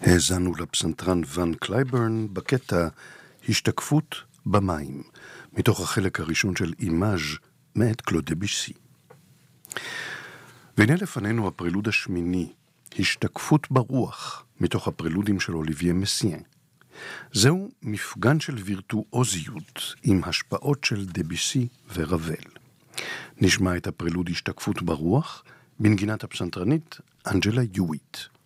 האזנו לפסנתרן ון קלייברן בקטע השתקפות במים, מתוך החלק הראשון של אימאז' מאת קלוד דביסי. והנה לפנינו הפרלוד השמיני, השתקפות ברוח, מתוך הפרלודים של אוליביה מסיין. זהו מפגן של וירטואוזיות עם השפעות של דביסי ורבל. נשמע את הפרלוד השתקפות ברוח בנגינת הפסנתרנית אנג'לה יוויט.